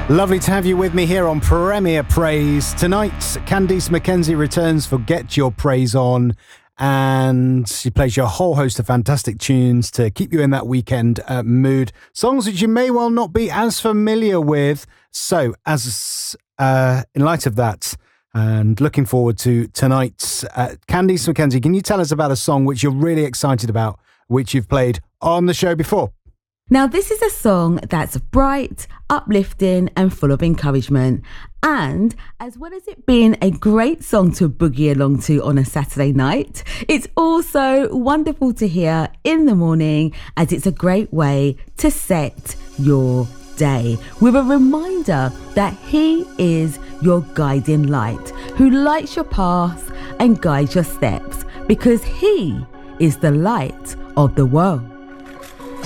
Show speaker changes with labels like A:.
A: Lovely to have you with me here on Premier Praise. Tonight, Candice McKenzie returns for Get Your Praise On, and she plays you a whole host of fantastic tunes to keep you in that weekend mood. Songs that you may well not be as familiar with. So, in light of that, and looking forward to tonight's Candice McKenzie, can you tell us about a song which you're really excited about, which you've played on the show before?
B: Now, this is a song that's bright, uplifting and full of encouragement. And as well as it being a great song to boogie along to on a Saturday night, it's also wonderful to hear in the morning, as it's a great way to set your day with a reminder that He is your guiding light, who lights your path and guides your steps, because He is the light of the world.